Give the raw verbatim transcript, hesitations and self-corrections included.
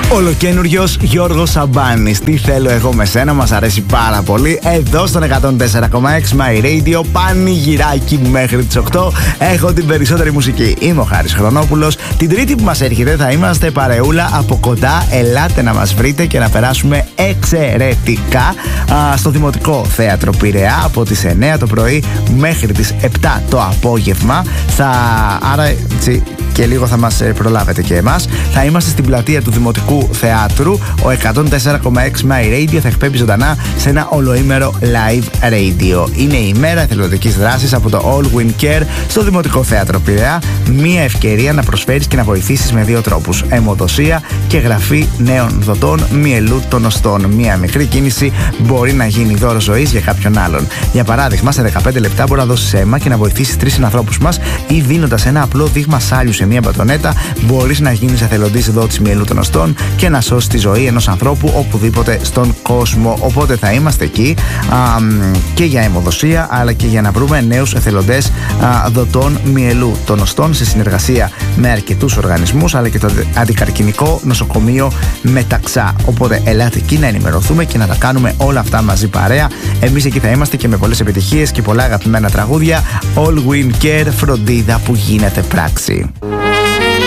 Ολοκένουργιος Γιώργος Σαμπάνης. Τι θέλω εγώ με σένα, μας αρέσει πάρα πολύ. Εδώ στον εκατόν τέσσερα κόμμα έξι My Radio, πανηγυράκι μέχρι τις οκτώ. Έχω την περισσότερη μουσική. Είμαι ο Χάρης Χρονόπουλος. Την Τρίτη που μας έρχεται θα είμαστε παρεούλα από κοντά. Ελάτε να μας βρείτε και να περάσουμε εξαιρετικά α, στο Δημοτικό Θέατρο Πειραιά από τις εννιά το πρωί μέχρι τις επτά το απόγευμα. Θα... Άρα έτσι, και λίγο θα μας προλάβετε και εμάς. Θα είμαστε στην πλατεία του Δημοτικού Θεάτρου. Ο εκατόν τέσσερα κόμμα έξι My Radio θα εκπέμπει ζωντανά σε ένα ολοήμερο live radio. Είναι η ημέρα εθελοντικής δράσης από το All Win Care στο Δημοτικό Θέατρο Πειραιά. Μία ευκαιρία να προσφέρεις και να βοηθήσεις με δύο τρόπους: αιμοδοσία και γραφή νέων δοτών μυελού των οστών. Μία μικρή κίνηση μπορεί να γίνει δώρο ζωής για κάποιον άλλον. Για παράδειγμα, σε δεκαπέντε λεπτά μπορεί να δώσεις αίμα και να βοηθήσεις τρεις συνανθρώπους μας, ή δίνοντας ένα απλό δείγμα σάλιου σε μία μπατονέτα, μπορείς να γίνεις εθελοντής δότης μυελού των οστών και να σώσεις τη ζωή ενός ανθρώπου οπουδήποτε στον κόσμο. Οπότε θα είμαστε εκεί α, και για αιμοδοσία, αλλά και για να βρούμε νέους εθελοντές α, δοτών μυελού των οστών σε συνεργασία με αρκετούς οργανισμούς, αλλά και το Αντικαρκινικό Νοσοκομείο Μεταξά. Οπότε ελάτε εκεί να ενημερωθούμε και να τα κάνουμε όλα αυτά μαζί παρέα. Εμείς εκεί θα είμαστε και με πολλές επιτυχίες και πολλά αγαπημένα τραγούδια. All Win Care, φροντίδα που γίνεται πράξη.